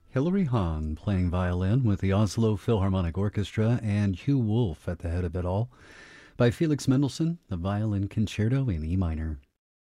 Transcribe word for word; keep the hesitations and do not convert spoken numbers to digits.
Hilary Hahn playing violin with the Oslo Philharmonic Orchestra and Hugh Wolf at the head of it all. By Felix Mendelssohn, the Violin Concerto in E minor.